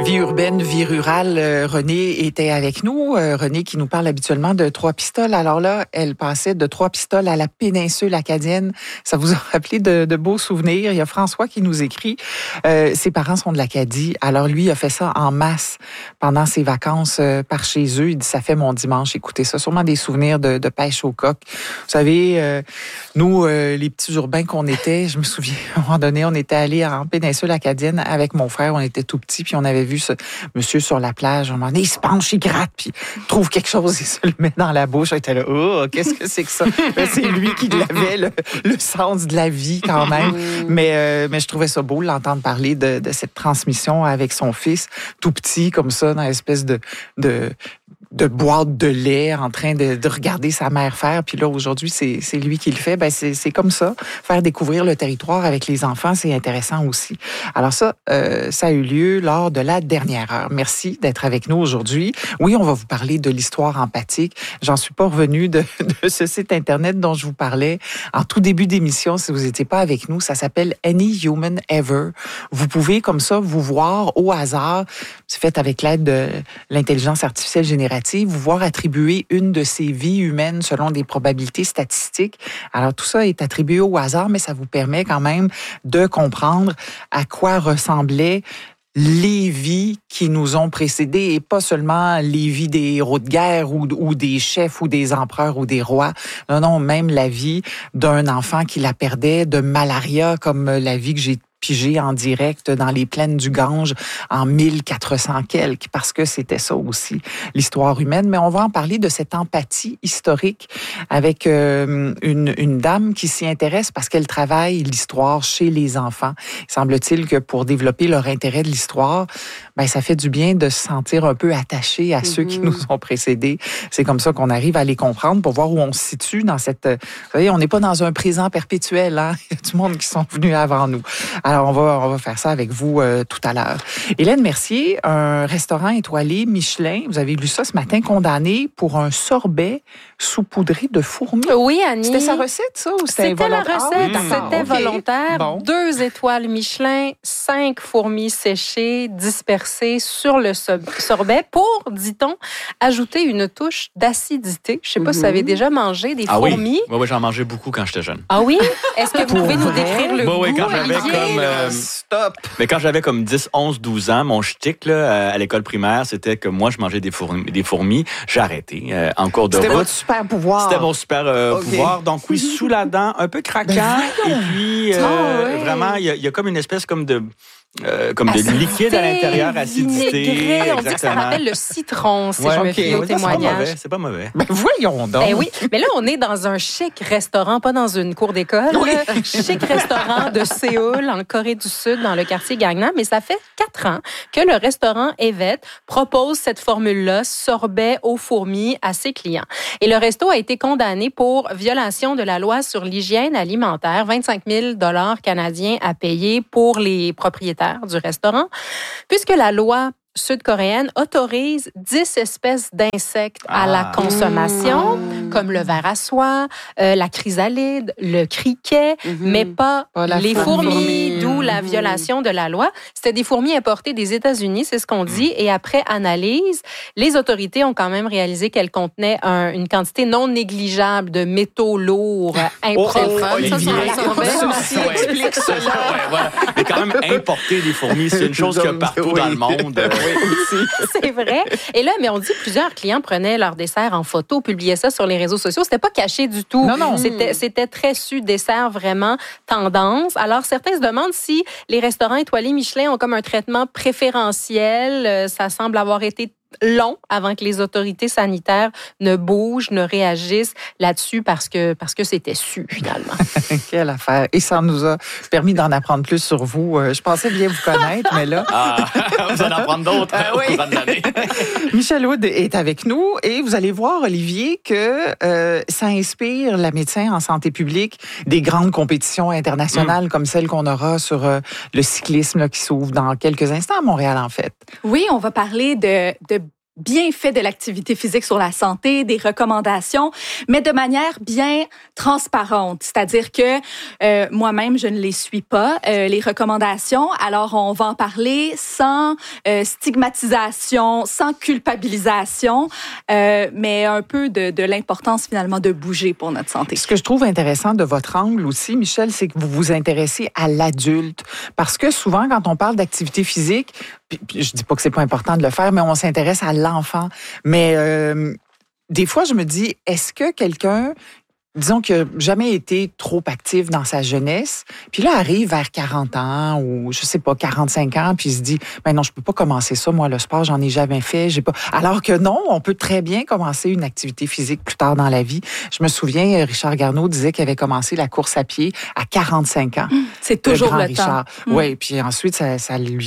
Vie urbaine, vie rurale, Renée était avec nous. Renée qui nous parle habituellement de Trois-Pistoles. Alors là, elle passait de Trois-Pistoles à la péninsule acadienne. Ça vous a rappelé de beaux souvenirs. Il y a François qui nous écrit. Ses parents sont de l'Acadie. Alors lui, il a fait ça en masse pendant ses vacances par chez eux. Il dit, ça fait mon dimanche. Écoutez ça, sûrement des souvenirs de pêche au coq. Vous savez, nous, les petits urbains qu'on était, je me souviens, à un moment donné, on était allés en péninsule acadienne avec mon frère. On était tout petits, puis on avait vu ce monsieur sur la plage. À un moment donné, il se penche, il gratte, puis il trouve quelque chose, il se le met dans la bouche. On était là, oh, qu'est-ce que c'est que ça? Ben, c'est lui qui avait le sens de la vie quand même. Mais je trouvais ça beau de l'entendre parler de cette transmission avec son fils, tout petit comme ça, dans l'espèce de boîte de lait, en train de regarder sa mère faire. Puis là, aujourd'hui, c'est lui qui le fait. Ben c'est comme ça. Faire découvrir le territoire avec les enfants, c'est intéressant aussi. Alors ça a eu lieu lors de la dernière heure. Merci d'être avec nous aujourd'hui. Oui, on va vous parler de l'histoire empathique. J'en suis pas revenue de ce site Internet dont je vous parlais en tout début d'émission. Si vous n'étiez pas avec nous, ça s'appelle Any Human Ever. Vous pouvez, comme ça, vous voir au hasard. C'est fait avec l'aide de l'intelligence artificielle générative, vous voir attribuer une de ces vies humaines selon des probabilités statistiques. Alors, tout ça est attribué au hasard, mais ça vous permet quand même de comprendre à quoi ressemblaient les vies qui nous ont précédés et pas seulement les vies des héros de guerre ou des chefs ou des empereurs ou des rois. Non, même la vie d'un enfant qui la perdait, de malaria comme la vie que j'ai pigé en direct dans les plaines du Gange en 1400 quelques, parce que c'était ça aussi, l'histoire humaine. Mais on va en parler de cette empathie historique avec une dame qui s'y intéresse parce qu'elle travaille l'histoire chez les enfants. Il semble-t-il que pour développer leur intérêt de l'histoire, ben ça fait du bien de se sentir un peu attaché à ceux qui nous ont précédés. C'est comme ça qu'on arrive à les comprendre pour voir où on se situe dans cette... Vous savez, on n'est pas dans un présent perpétuel, hein? Il y a du monde qui sont venus avant nous. Alors, on va faire ça avec vous tout à l'heure. Hélène Mercier, un restaurant étoilé Michelin, vous avez lu ça ce matin, condamné pour un sorbet saupoudré de fourmis. Oui, Annie. C'était sa recette, ça, ou c'était volontaire? C'était la recette, c'était volontaire. Bon. 2 étoiles Michelin, 5 fourmis séchées, dispersées sur le sorbet pour, dit-on, ajouter une touche d'acidité. Je ne sais pas si vous avez déjà mangé des fourmis. Oui, j'en mangeais beaucoup quand j'étais jeune. Ah oui? Est-ce que vous pouvez nous décrire le goût, quand j'avais Mais quand j'avais comme 10, 11, 12 ans, mon shtick là, à l'école primaire, c'était que moi, je mangeais des fourmis. J'ai arrêté en cours de route. C'était votre super pouvoir. C'était mon super pouvoir. Donc oui, sous la dent, un peu craquant. Et puis, vraiment, il y a comme une espèce comme de liquide à l'intérieur, acidité. On dit que ça rappelle le citron, si je me fie au témoignage. C'est pas mauvais. Ben voyons donc. Ben oui, mais là, on est dans un chic restaurant, pas dans une cour d'école. Oui. Chic restaurant de Séoul, en Corée du Sud, dans le quartier Gangnam. Mais ça fait 4 ans que le restaurant Evet propose cette formule-là, sorbet aux fourmis, à ses clients. Et le resto a été condamné pour violation de la loi sur l'hygiène alimentaire, 25 000 $ canadiens à payer pour les propriétaires du restaurant, puisque la loi sud-coréenne autorise 10 espèces d'insectes à la consommation, comme le ver à soie, la chrysalide, le criquet, mais pas les fourmis, d'où la violation de la loi. C'était des fourmis importées des États-Unis, c'est ce qu'on dit, et après analyse, les autorités ont quand même réalisé qu'elles contenaient une quantité non négligeable de métaux lourds importés. Ça explique cela. Mais quand même, importer des fourmis, c'est une chose qu'il y a partout dans le monde. C'est vrai. Et là, mais on dit que plusieurs clients prenaient leur dessert en photo, publiaient ça sur les réseaux sociaux. C'était pas caché du tout. Non. C'était très su, dessert vraiment tendance. Alors, certains se demandent si les restaurants étoilés Michelin ont comme un traitement préférentiel. Ça semble avoir été long avant que les autorités sanitaires ne bougent, ne réagissent là-dessus parce que c'était su, finalement. Quelle affaire. Et ça nous a permis d'en apprendre plus sur vous. Je pensais bien vous connaître, mais là... vous allez en apprendre d'autres au courant de l'année. Michel Hood est avec nous et vous allez voir, Olivier, que ça inspire la médecin en santé publique des grandes compétitions internationales comme celle qu'on aura sur le cyclisme là, qui s'ouvre dans quelques instants à Montréal, en fait. Oui, on va parler de bienfaits de l'activité physique sur la santé, des recommandations, mais de manière bien transparente. C'est-à-dire que moi-même, je ne les suis pas, les recommandations. Alors, on va en parler sans stigmatisation, sans culpabilisation, mais un peu de l'importance finalement de bouger pour notre santé. Ce que je trouve intéressant de votre angle aussi, Michel, c'est que vous vous intéressez à l'adulte. Parce que souvent, quand on parle d'activité physique, puis je dis pas que c'est pas important de le faire, mais on s'intéresse à l'enfant. Mais des fois, je me dis, est-ce que quelqu'un, disons, qui n'a jamais été trop actif dans sa jeunesse, puis là, arrive vers 40 ans ou, je sais pas, 45 ans, puis il se dit, ben non, je peux pas commencer ça, moi, le sport, j'en ai jamais fait, j'ai pas... Alors que non, on peut très bien commencer une activité physique plus tard dans la vie. Je me souviens, Richard Garneau disait qu'il avait commencé la course à pied à 45 ans. C'est toujours le Richard. temps. Oui, puis ensuite, ça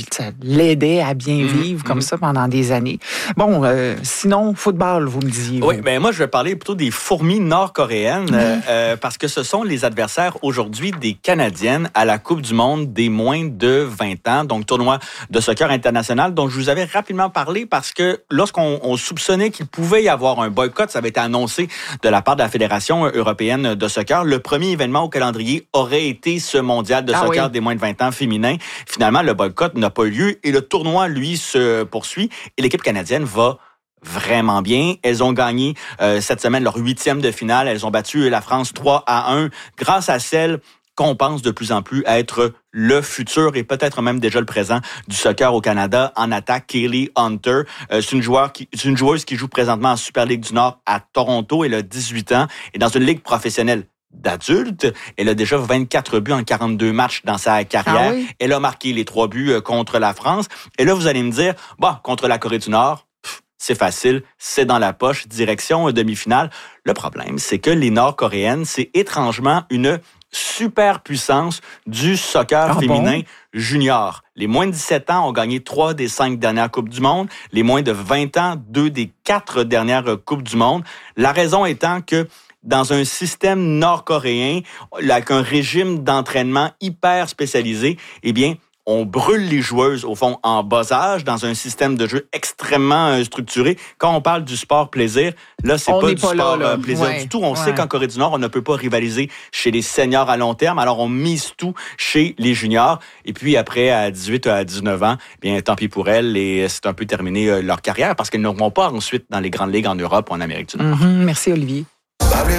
l'aidait à bien vivre comme ça pendant des années. Bon, sinon, football, vous me disiez. Oui, ben moi, je vais parler plutôt des fourmis nord-coréennes. Parce que ce sont les adversaires aujourd'hui des Canadiennes à la Coupe du monde des moins de 20 ans, donc tournoi de soccer international dont je vous avais rapidement parlé parce que lorsqu'on soupçonnait qu'il pouvait y avoir un boycott, ça avait été annoncé de la part de la Fédération européenne de soccer. Le premier événement au calendrier aurait été ce mondial de soccer des moins de 20 ans féminin. Finalement, le boycott n'a pas eu lieu et le tournoi, lui, se poursuit et l'équipe canadienne va vraiment bien. Elles ont gagné cette semaine leur 8e de finale. Elles ont battu la France 3-1 grâce à celle qu'on pense de plus en plus être le futur et peut-être même déjà le présent du soccer au Canada en attaque, Kaylee Hunter. C'est une joueuse qui joue présentement en Super Ligue du Nord à Toronto. Elle a 18 ans et dans une ligue professionnelle d'adultes. Elle a déjà 24 buts en 42 matchs dans sa carrière. Ah oui? Elle a marqué les 3 buts contre la France. Et là, vous allez me dire, contre la Corée du Nord, c'est facile, c'est dans la poche, direction demi-finale. Le problème, c'est que les Nord-Coréennes, c'est étrangement une superpuissance du soccer féminin junior. Les moins de 17 ans ont gagné 3 des 5 dernières Coupes du monde. Les moins de 20 ans, 2 des 4 dernières Coupes du monde. La raison étant que dans un système nord-coréen, avec un régime d'entraînement hyper spécialisé, eh bien, on brûle les joueuses, au fond, en bas âge, dans un système de jeu extrêmement structuré. Quand on parle du sport plaisir, là, c'est pas du sport plaisir du tout. On sait qu'en Corée du Nord, on ne peut pas rivaliser chez les seniors à long terme. Alors, on mise tout chez les juniors. Et puis, après, à 18 à 19 ans, bien, tant pis pour elles. Et c'est un peu terminé leur carrière parce qu'elles n'auront pas ensuite dans les grandes ligues en Europe ou en Amérique du Nord. Merci, Olivier.